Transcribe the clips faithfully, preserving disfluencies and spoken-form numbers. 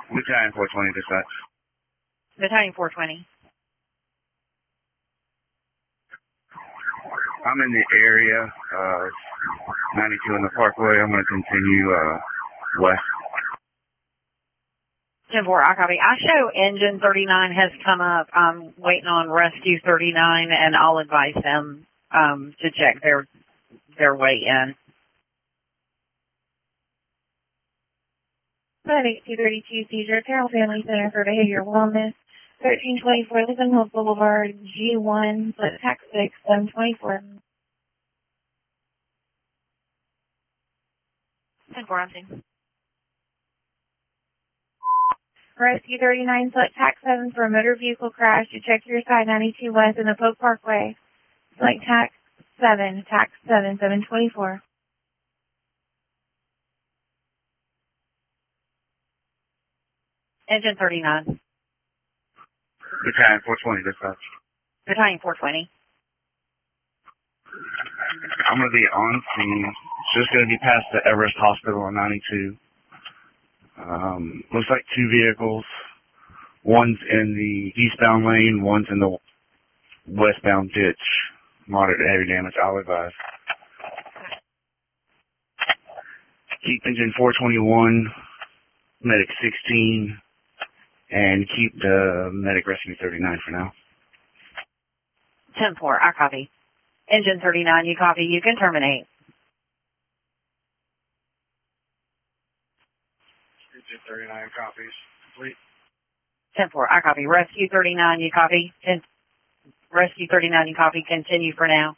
Battalion four twenty dispatch. Battalion four twenty. I'm in the area, uh, ninety-two in the Parkway. I'm going to continue, uh, west. ten four, I copy. I show engine thirty-nine has come up. I'm waiting on rescue thirty-nine, and I'll advise them, um, to check their, their way in. Medic two thirty-two seizure, Carroll Family Center for Behavioral Wellness, thirteen twenty-four Lincoln Hills Boulevard, G one, split tax six, seven twenty-four. ten four, I'm seeing. Rescue thirty-nine, select tax seven for a motor vehicle crash. You check your side ninety-two West in the Polk Parkway. Select tax seven, tax seven, seven twenty-four. Engine thirty-nine. Battalion four twenty dispatch. Battalion four twenty. I'm going to be on scene. It's just going to be past the Everest Hospital on ninety-two. Um, looks like two vehicles. One's in the eastbound lane, one's in the westbound ditch. Moderate to heavy damage, I'll advise. Keep engine four twenty-one, medic sixteen, and keep the medic rescue thirty-nine for now. ten four, I copy. Engine thirty-nine, you copy. You can terminate. Engine thirty-nine copies. Complete. ten four, I copy. Rescue thirty-nine, you copy. Ten, rescue thirty-nine, you copy. Continue for now.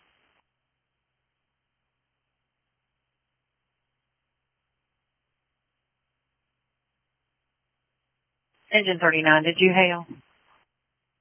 Engine thirty-nine, did you hail?